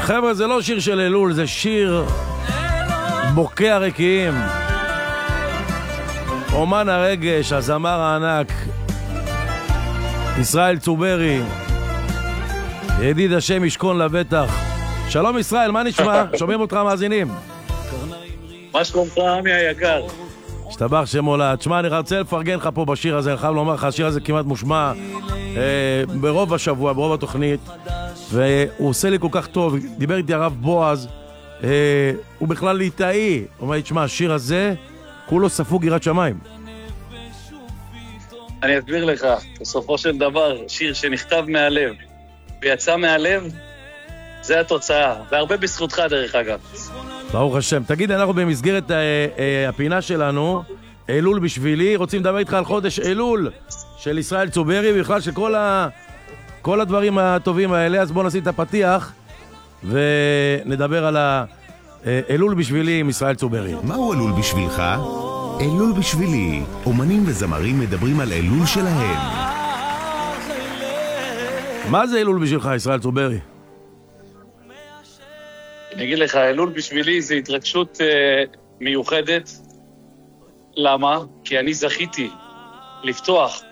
חבר'ה, זה לא שיר של אלול, זה שיר בוקע רקיעים. אומן הרגש, הזמר הענק ישראל צוברי, ידיד השם ישכון לבטח. שלום ישראל, מה נשמע? שומעים אותך מאזינים. מה שלומך עמי היקר? השתבח שמולד. תשמע, אני רוצה לפרגן לך פה בשיר הזה, אני חייב לומר לך, השיר הזה כמעט מושמע ברוב השבוע, ברוב התוכנית, והוא עושה לי כל כך טוב. דיבר איתי הרב בועז, הוא בכלל ליטאי, הוא אומר לי, תשמע, השיר הזה כולו ספוג יראת שמיים. אני אסביר לך, בסופו של דבר, שיר שנכתב מהלב ויצא מהלב, זה התוצאה, והרבה בזכותך דרך אגב. ברוך השם. תגיד, אנחנו במסגרת הפינה שלנו, אלול בשבילי, רוצים לדבר איתך על חודש אלול של ישראל צוברי, ובכלל של כל הדברים הטובים האלה. אז בוא נשים את הפתיח ונדבר על אלול בשבילי עם ישראל צוברי. מהו אלול בשבילך? אלול בשבילי. אומנים וזמרים מדברים על אלול שלהם. מה זה אלול בשבילך, ישראל צוברי? אני אגיד לך, אלול בשבילי זה התרגשות מיוחדת. למה? כי אני זכיתי לפתוח